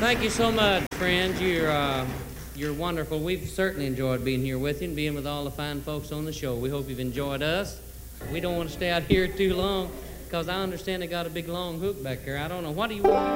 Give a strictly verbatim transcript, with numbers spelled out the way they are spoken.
Thank you so much, friends. You're, uh, you're wonderful. We've certainly enjoyed being here with you and being with all the fine folks on the show. We hope you've enjoyed us. We don't want to stay out here too long because I understand they got a big long hook back there. I don't know. What do you want?